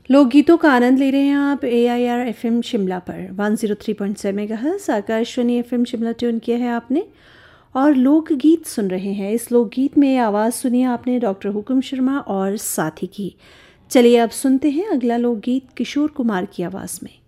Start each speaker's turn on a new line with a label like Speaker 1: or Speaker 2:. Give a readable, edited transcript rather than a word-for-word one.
Speaker 1: लोकगीतों का आनंद ले रहे हैं आप AIR FM शिमला पर 103.7 megahertz. Akashvani FM Shimla tune किया है आपने और लोकगीत सुन रहे हैं। इस लोकगीत में आवाज़ सुनी आपने डॉक्टर हुकुम शर्मा और साथी की। चलिए अब सुनते हैं अगला लोकगीत किशोर कुमार की आवाज़ में।